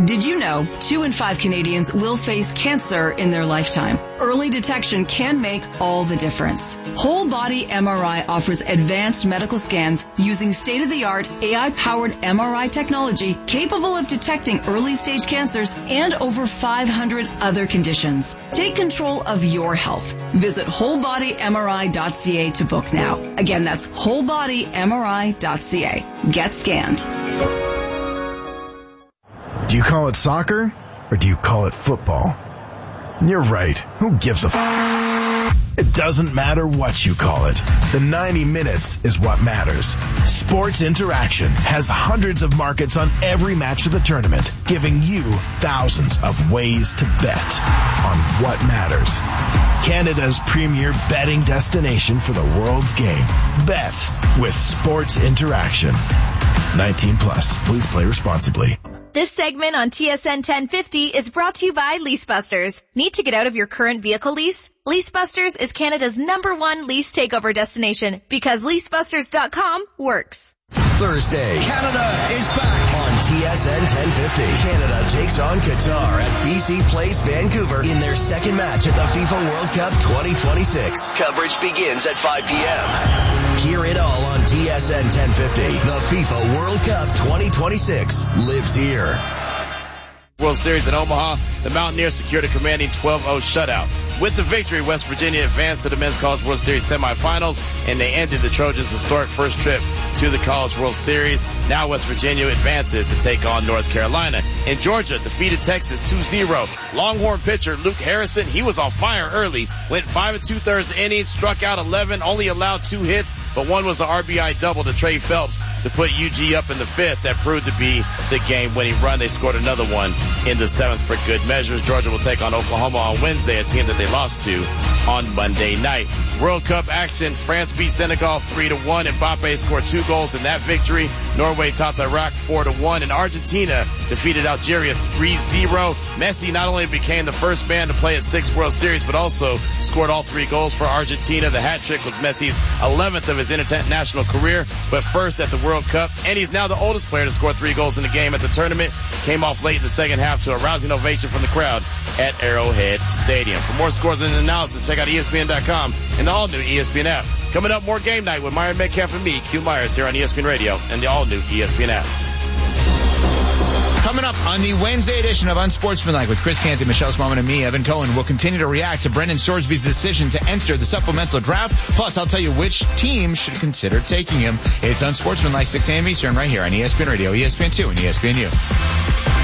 Did you know 2 in 5 Canadians will face cancer in their lifetime? Early detection can make all the difference. Whole Body MRI offers advanced medical scans using state-of-the-art AI-powered MRI technology capable of detecting early-stage cancers and over 500 other conditions. Take control of your health. Visit wholebodymri.ca to book now. Again, that's wholebodymri.ca. Get scanned. Do you call it soccer or do you call it football? You're right. Who gives a It doesn't matter what you call it. The 90 minutes is what matters. Sports Interaction has hundreds of markets on every match of the tournament, giving you thousands of ways to bet on what matters. Canada's premier betting destination for the world's game. Bet with Sports Interaction. 19 plus. Please play responsibly. This segment on TSN 1050 is brought to you by Leasebusters. Need to get out of your current vehicle lease? Leasebusters is Canada's #1 lease takeover destination because leasebusters.com works. Thursday, Canada is back on TSN 1050. Canada takes on Qatar at BC Place, Vancouver in their second match at the FIFA World Cup 2026. Coverage begins at 5 p.m. Hear it all on TSN 1050. The FIFA World Cup 2026 lives here. World Series in Omaha, the Mountaineers secured a commanding 12-0 shutout. With the victory, West Virginia advanced to the Men's College World Series semifinals, and they ended the Trojans' historic first trip to the College World Series. Now West Virginia advances to take on North Carolina. And Georgia defeated Texas 2-0. Longhorn pitcher Luke Harrison, he was on fire early, went 5 2/3 innings, struck out 11, only allowed 2 hits, but one was an RBI double to Trey Phelps to put UG up in the 5th. That proved to be the game-winning run. They scored another one in the 7th for good measures. Georgia will take on Oklahoma on Wednesday, a team that they lost to on Monday night. World Cup action. France beat Senegal 3-1. Mbappe scored 2 goals in that victory. Norway topped Iraq 4-1. And Argentina defeated Algeria 3-0. Messi not only became the first man to play at 6 World Series, but also scored all 3 goals for Argentina. The hat trick was Messi's 11th of his international career, but first at the World Cup. And he's now the oldest player to score 3 goals in the game at the tournament. Came off late in the second half to a rousing ovation from the crowd at Arrowhead Stadium. For more scores and analysis, check out ESPN.com and the all-new ESPN app. Coming up, more Game Night with Myron Metcalf and me, Q Myers, here on ESPN Radio and the all-new ESPN app. Coming up on the Wednesday edition of Unsportsmanlike with Chris Canty, Michelle Smallman, and me, Evan Cohen, we'll continue to react to Brendan Sorsby's decision to enter the supplemental draft. Plus, I'll tell you which team should consider taking him. It's Unsportsmanlike, 6 a.m. Eastern, right here on ESPN Radio, ESPN2, and ESPNU.